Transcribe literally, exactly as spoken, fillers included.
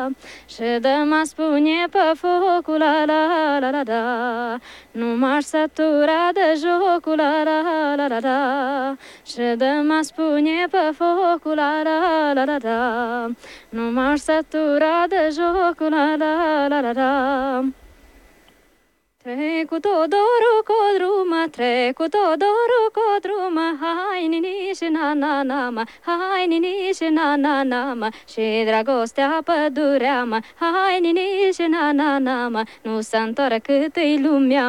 Și dă-mă spune pe focul, la la la la da. Nu m-aș sătura de jocul, la la la la da. Și dă-mă spune pe focul, la la la la da. Nu m-aș sătura de jocul, la la la la da. Trec cu Todorul codrumă, trec cu Todorul codrumă, hai nini și na na na mă, hai nini și na na na mă, și dragostea pădurea mă, hai nini și na na na mă, nu se întoarcă cât-i lumea.